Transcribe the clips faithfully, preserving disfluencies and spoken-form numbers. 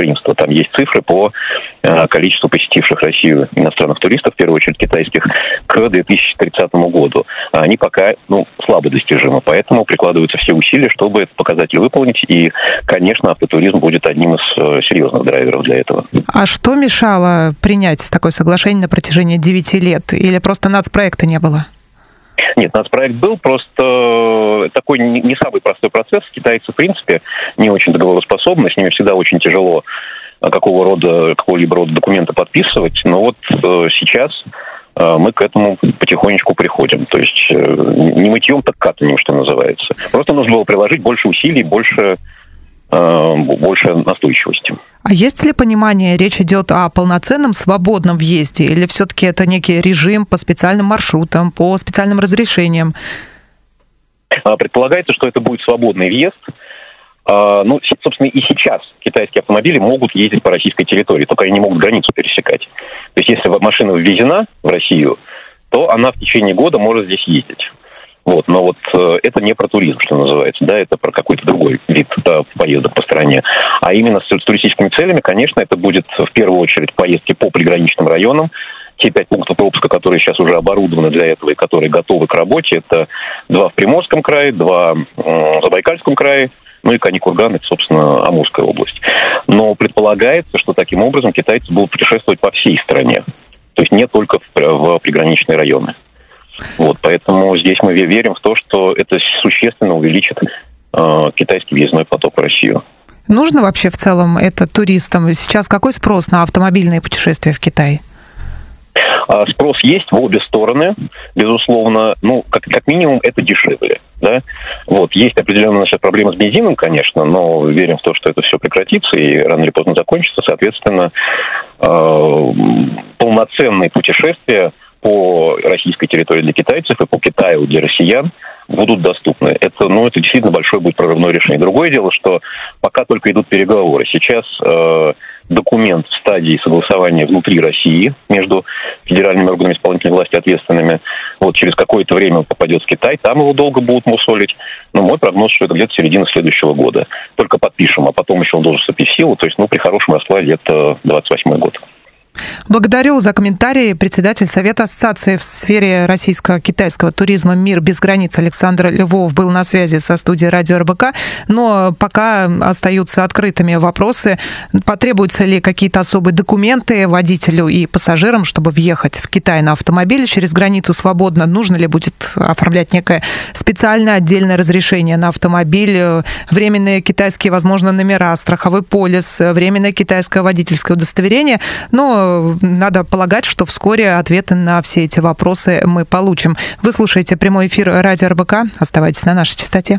гостеприимства. Там есть цифры по количеству посетивших Россию иностранных туристов, в первую очередь китайских, к две тысячи тридцатому году. Они пока, ну, слабо достижимы, поэтому прикладываются все усилия, чтобы этот показатель выполнить, и, конечно, автотуризм будет одним из серьезных драйверов для этого. А что мешало принять такое соглашение на протяжении девяти лет? Или просто нацпроекта не было? Нет, нацпроект был, просто такой не самый простой процесс. Китайцы, в принципе, не очень договороспособны, с ними всегда очень тяжело какого рода, какого-либо рода документы подписывать. Но вот сейчас мы к этому потихонечку приходим. То есть не мытьем, так катанием, что называется. Просто нужно было приложить больше усилий, больше, больше настойчивости. А есть ли понимание, речь идет о полноценном свободном въезде, или все-таки это некий режим по специальным маршрутам, по специальным разрешениям? Предполагается, что это будет свободный въезд. Ну, собственно, и сейчас китайские автомобили могут ездить по российской территории, только они не могут границу пересекать. То есть, если машина ввезена в Россию, то она в течение года может здесь ездить. Вот, но вот э, это не про туризм, что называется, да, это про какой-то другой вид да, поездок по стране. А именно с, с туристическими целями, конечно, это будет в первую очередь поездки по приграничным районам. Те пять пунктов пропуска, которые сейчас уже оборудованы для этого и которые готовы к работе, это два в Приморском крае, два э, в Забайкальском крае, ну и Кани-Курган, это, собственно, Амурская область. Но предполагается, что таким образом китайцы будут путешествовать по всей стране. То есть не только в, в приграничные районы. Вот, поэтому здесь мы верим в то, что это существенно увеличит э, китайский въездной поток в Россию. Нужно вообще в целом это туристам? Сейчас какой спрос на автомобильные путешествия в Китай? А спрос есть в обе стороны, безусловно. Ну, как, как минимум, это дешевле. Да? Вот, есть определенная сейчас проблема с бензином, конечно, но верим в то, что это все прекратится и рано или поздно закончится. Соответственно, э, полноценные путешествия по российской территории для китайцев и по Китаю для россиян будут доступны. Это, ну, это действительно большое будет прорывное решение. Другое дело, что пока только идут переговоры. Сейчас э, документ в стадии согласования внутри России между федеральными органами исполнительной власти ответственными. Вот через какое-то время он попадет в Китай, там его долго будут мусолить. Но мой прогноз, что это где-то середина следующего года. Только подпишем, а потом еще он должен вступить в силу. То есть, ну, при хорошем раскладе это двадцать восьмой год. Благодарю за комментарии. Председатель Совета Ассоциации в сфере российско-китайского туризма «Мир без границ» Александр Львов был на связи со студией радио эр бэ ка. Но пока остаются открытыми вопросы, потребуются ли какие-то особые документы водителю и пассажирам, чтобы въехать в Китай на автомобиле через границу свободно. Нужно ли будет оформлять некое специальное отдельное разрешение на автомобиль, временные китайские, возможно, номера, страховой полис, временное китайское водительское удостоверение. Но надо полагать, что вскоре ответы на все эти вопросы мы получим. Вы слушаете прямой эфир радио эр бэ ка. Оставайтесь на нашей частоте.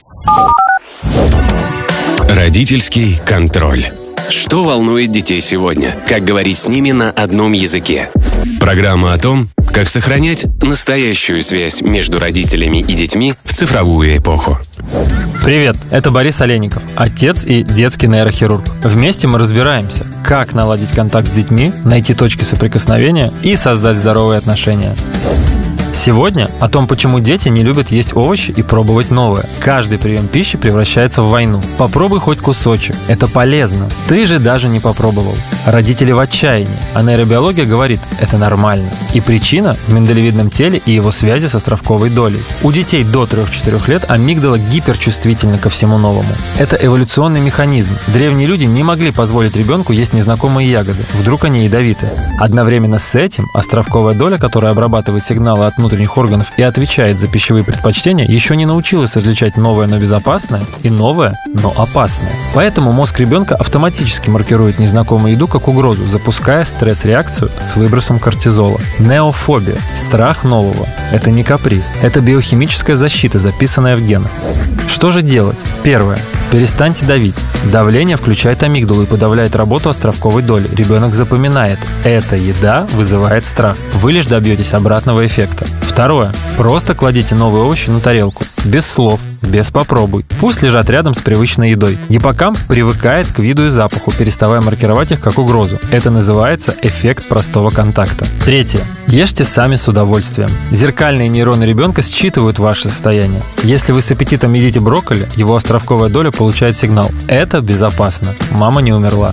Родительский контроль. Что волнует детей сегодня? Как говорить с ними на одном языке? Программа о том, как сохранять настоящую связь между родителями и детьми в цифровую эпоху. Привет, это Борис Олейников, отец и детский нейрохирург. Вместе мы разбираемся, как наладить контакт с детьми, найти точки соприкосновения и создать здоровые отношения. Сегодня о том, почему дети не любят есть овощи и пробовать новое. Каждый прием пищи превращается в войну. Попробуй хоть кусочек. Это полезно. Ты же даже не попробовал. Родители в отчаянии, а нейробиология говорит, это нормально. И причина в миндалевидном теле и его связи с островковой долей. У детей до трёх-четырёх лет амигдала гиперчувствительна ко всему новому. Это эволюционный механизм. Древние люди не могли позволить ребенку есть незнакомые ягоды. Вдруг они ядовиты. Одновременно с этим островковая доля, которая обрабатывает сигналы от внутренних органов и отвечает за пищевые предпочтения, еще не научилась различать новое, но безопасное и новое, но опасное. Поэтому мозг ребенка автоматически маркирует незнакомую еду как угрозу, запуская стресс-реакцию с выбросом кортизола. Неофобия – страх нового. Это не каприз. Это биохимическая защита, записанная в генах. Что же делать? Первое. Перестаньте давить. Давление включает амигдалу и подавляет работу островковой доли. Ребенок запоминает. Эта еда вызывает страх. Вы лишь добьетесь обратного эффекта. Второе. Просто кладите новые овощи на тарелку. Без слов. Без попробуй. Пусть лежат рядом с привычной едой. Гиппокамп привыкает к виду и запаху, переставая маркировать их как угрозу. Это называется эффект простого контакта. Третье. Ешьте сами с удовольствием. Зеркальные нейроны ребенка считывают ваше состояние. Если вы с аппетитом едите брокколи, его островковая доля получает сигнал. Это безопасно. Мама не умерла.